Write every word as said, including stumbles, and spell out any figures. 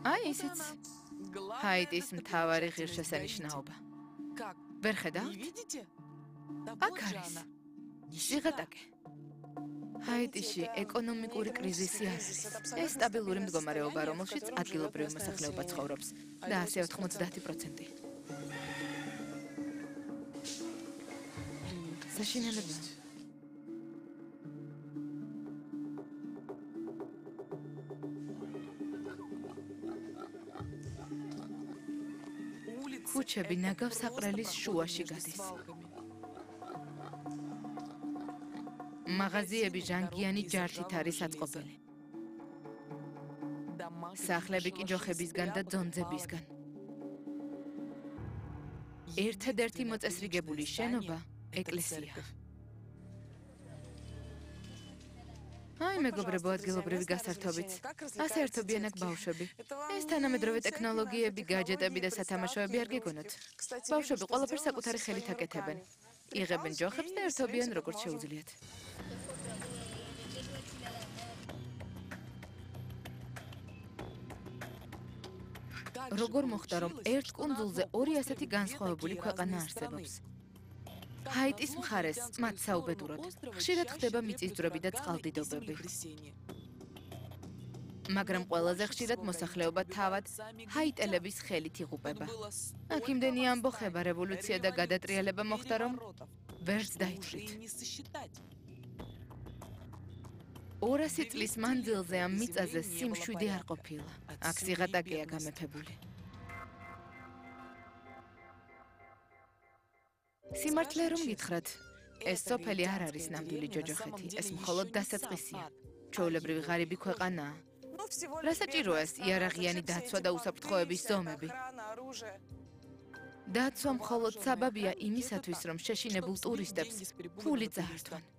აი ისიც. ჰაიტის მთავარი ღირსშესანიშნაობა. ვერ ხედავთ? აქ არის. სიღატაკე. ჰაიტიში ეკონომიკური კრიზისი არის. ეს სტაბილური მდგომარეობა, რომელშიც ადგილობრივი მოსახლეობა ცხოვრობს და ასე ოთხმოცდაათი პროცენტი. საშინელებაა. ქუჩები ნაგავსაყრელის შუაში გადის. მაღაზიები ჟანგიანი ჯარშით არის აწყობილი. სახლები კი ჯოხებისგან და ძონძებისგან. ერთადერთი მოწესრიგებული შენობა ეკლესია. აი მეგობრებო, ადგილობრივი გასართობიც. ასე ერთობიან აქ ბავშვები. ეს თანამედროვე ტექნოლოგიები, გაჯეტები და სათამაშოები არ გეგონოთ. ბავშვები ყველაფერს საკუთარი ხელით აკეთებენ. იღებენ ჯოხებს და ერთობიან როგორც შეუძლიათ. როგორ მოხდა, რომ ერთ კუნძულზე ორი ასეთი განსხვავებული ქვეყანა არსებობს? ჰაიტის მხარეს მათ საუბედუროდ ხშირად ხდება მიწისძვრები და წყალდიდობები. მაგრამ ყველაზე ხშირად მოსახლეობა თავად ჰაიტელების ხელით იღუპება. აქ იმდენი ამბოხება, რევოლუცია და გადატრიალება მოხდა, რომ ვერც დაითვლით. ორასი წლის მანძილზე ამ მიწაზე სიმშვიდე არ ყოფილა. აქ სიღატაკეა გამეფებული. სიმართლე რომ გითხრათ, ეს სოფელი არ არის ნამდვილი ჯოჯოხეთი, ეს მხოლოდ დასაწყისია. ჩვეულებრივი ღარიბი ქვეყანაა. რა საჭიროა ეს იარაღიანი დაცვა და უსაფრთხოების ზომები? დაცვა მხოლოდ საბაბია იმისათვის, რომ შეშინებულ ტურისტებს ფული წაართვან.